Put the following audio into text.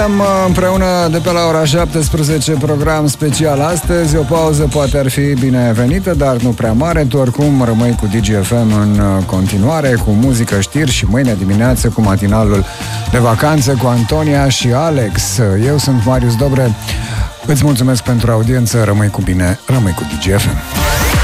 Am împreună de pe la ora 17 program special astăzi. O pauză poate ar fi binevenită, dar nu prea mare. Tu oricum rămâi cu DGFM în continuare, cu muzică, știri și mâine dimineață cu matinalul de vacanță cu Antonia și Alex. Eu sunt Marius Dobre. Îți mulțumesc pentru audiență. Rămâi cu bine, rămâi cu DGFM.